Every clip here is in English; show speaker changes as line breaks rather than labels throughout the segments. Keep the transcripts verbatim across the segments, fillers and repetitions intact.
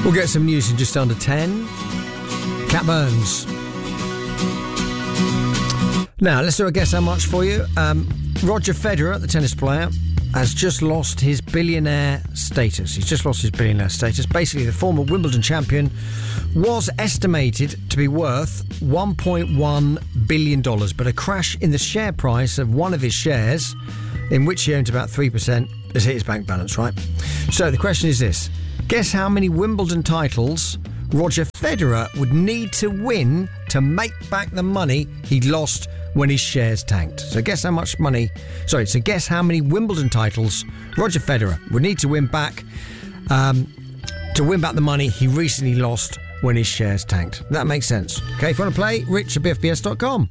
We'll get some news in just under ten. Cat Burns. Now, let's do a guess how much for you. Um, Roger Federer, the tennis player, has just lost his billionaire status. He's just lost his billionaire status. Basically, the former Wimbledon champion was estimated to be worth one point one billion dollars, but a crash in the share price of one of his shares, in which he owned about three percent, has hit his bank balance, right? So the question is this. Guess how many Wimbledon titles Roger Federer would need to win to make back the money he lost when his shares tanked. So guess how much money... Sorry, so guess how many Wimbledon titles Roger Federer would need to win back um, to win back the money he recently lost when his shares tanked. That makes sense. Okay, if you want to play, rich at b f b s dot com.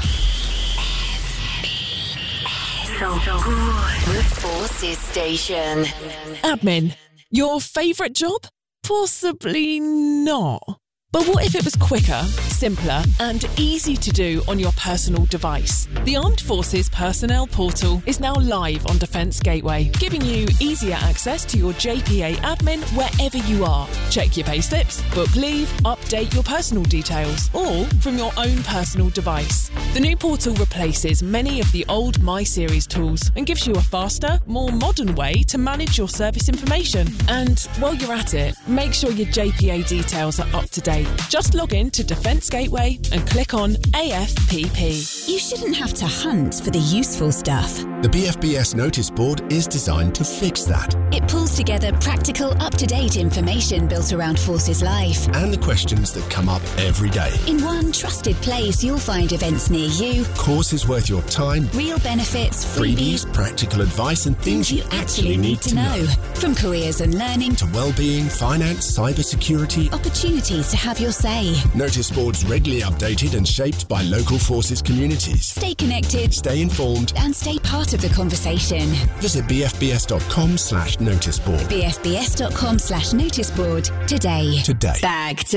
So good. The Forces Station.
Admin. Your favourite job? Possibly not. But what if it was quicker, simpler and easy to do on your personal device? The Armed Forces Personnel Portal is now live on Defence Gateway, giving you easier access to your J P A admin wherever you are. Check your payslips, book leave, update your personal details, all from your own personal device. The new portal replaces many of the old MySeries tools and gives you a faster, more modern way to manage your service information. And while you're at it, make sure your J P A details are up to date. Just log in to Defence Gateway and click on A F P P.
You shouldn't have to hunt for the useful stuff.
The B F B S notice board is designed to fix that.
It pulls together practical, up-to-date information built around Forces life.
And the questions that come up every day.
In one trusted place, you'll find events near you.
Courses worth your time.
Real benefits,
freebies,
freebies,
practical advice and things you actually need to know. know.
From careers and learning
to well-being, finance, cybersecurity.
Opportunities to have your say.
Notice boards regularly updated and shaped by local Forces communities.
Stay connected.
Stay informed.
And stay part of the conversation.
Visit b f b s dot com slash noticeboard.
b f b s dot com slash noticeboard today.
Today.
Back to